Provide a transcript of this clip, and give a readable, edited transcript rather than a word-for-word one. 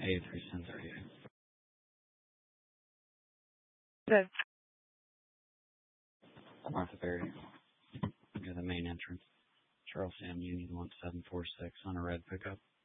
83-1038. Good. Martha Berry. Near the main entrance. Charles Sam Union 1746 on a red pickup.